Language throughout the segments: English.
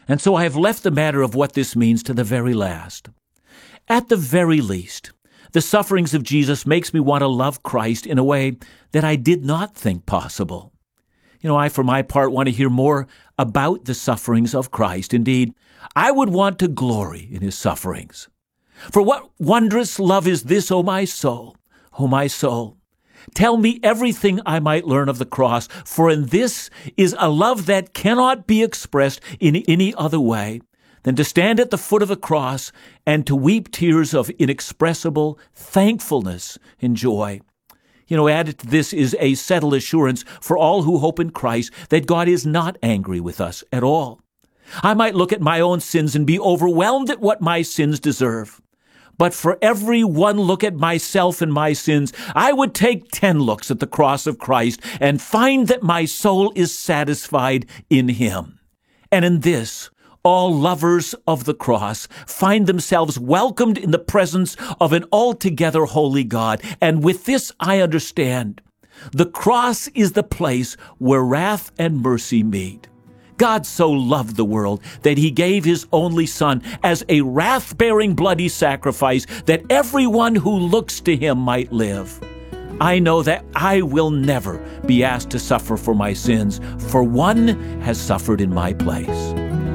And so I have left the matter of what this means to the very last. At the very least, the sufferings of Jesus makes me want to love Christ in a way that I did not think possible. I, for my part, want to hear more about the sufferings of Christ. Indeed, I would want to glory in his sufferings. For what wondrous love is this, O my soul, O my soul? Tell me everything I might learn of the cross, for in this is a love that cannot be expressed in any other way than to stand at the foot of the cross and to weep tears of inexpressible thankfulness and joy. Added to this is a settled assurance for all who hope in Christ that God is not angry with us at all. I might look at my own sins and be overwhelmed at what my sins deserve. But for every one look at myself and my sins, I would take 10 looks at the cross of Christ and find that my soul is satisfied in him. And in this, all lovers of the cross find themselves welcomed in the presence of an altogether holy God. And with this I understand. The cross is the place where wrath and mercy meet. God so loved the world that he gave his only Son as a wrath-bearing bloody sacrifice that everyone who looks to him might live. I know that I will never be asked to suffer for my sins, for one has suffered in my place.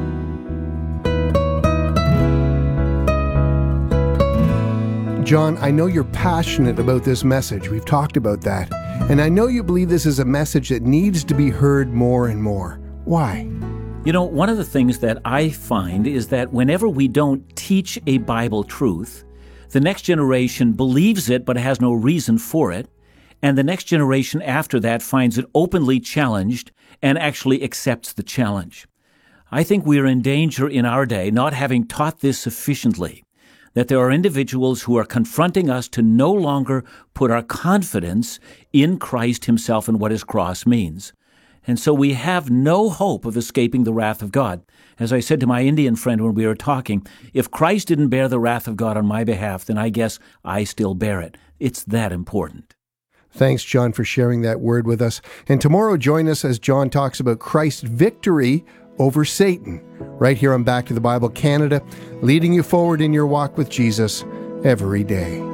John, I know you're passionate about this message. We've talked about that. And I know you believe this is a message that needs to be heard more and more. Why? One of the things that I find is that whenever we don't teach a Bible truth, the next generation believes it but has no reason for it, and the next generation after that finds it openly challenged and actually accepts the challenge. I think we are in danger in our day, not having taught this sufficiently, that there are individuals who are confronting us to no longer put our confidence in Christ himself and what his cross means. And so we have no hope of escaping the wrath of God. As I said to my Indian friend when we were talking, if Christ didn't bear the wrath of God on my behalf, then I guess I still bear it. It's that important. Thanks, John, for sharing that word with us. And tomorrow, join us as John talks about Christ's victory over Satan, right here on Back to the Bible Canada, leading you forward in your walk with Jesus every day.